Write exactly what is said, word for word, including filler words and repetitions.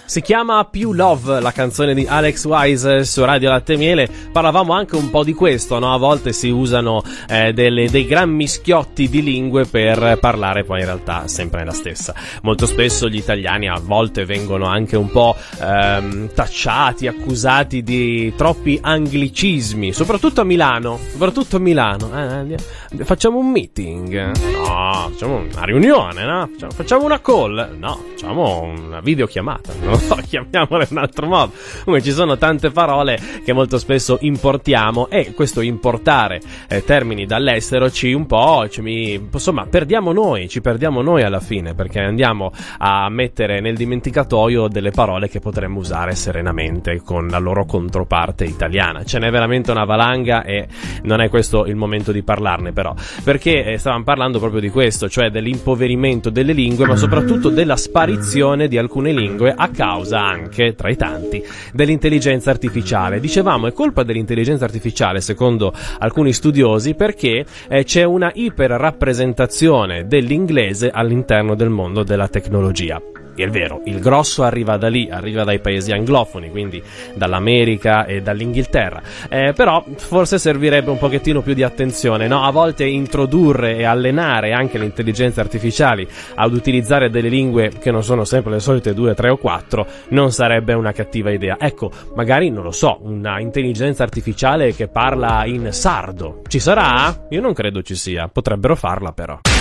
Si chiama Più Love, la canzone di Alex Wise su Radio Latte e Miele. Parlavamo anche un po' di questo, no? A volte si usano eh, delle, dei gran mischiotti di lingue per parlare poi in realtà sempre la stessa. Molto spesso gli italiani a volte vengono anche un po' ehm, tacciati, accusati di troppi anglicismi, soprattutto a Milano, soprattutto a Milano. Eh, facciamo un meeting? No, facciamo una riunione, no? Facciamo, facciamo una call? No, facciamo una videochiamata, no? Chiamiamole in un altro modo. Come ci sono tante parole che molto spesso importiamo, e questo importare eh, termini dall'estero ci un po' ci mi, insomma perdiamo noi, ci perdiamo noi alla fine, perché andiamo a mettere nel dimenticatoio delle parole che potremmo usare serenamente con la loro controparte italiana. Ce n'è veramente una valanga e non è questo il momento di parlarne, però, perché eh, stavamo parlando proprio di questo, cioè dell'impoverimento delle lingue, ma soprattutto della sparizione di alcune lingue a causa anche, tra i tanti, dell'intelligenza artificiale. Dicevamo, è colpa dell'intelligenza artificiale secondo alcuni studiosi, perché eh, c'è una iperrappresentazione dell'inglese all'interno del mondo della tecnologia. È vero, il grosso arriva da lì, arriva dai paesi anglofoni, quindi dall'America e dall'Inghilterra, eh, però forse servirebbe un pochettino più di attenzione, no? A volte introdurre e allenare anche le intelligenze artificiali ad utilizzare delle lingue che non sono sempre le solite due, tre o quattro non sarebbe una cattiva idea. Ecco, magari, non lo so, una intelligenza artificiale che parla in sardo, ci sarà? Io non credo ci sia, potrebbero farla però.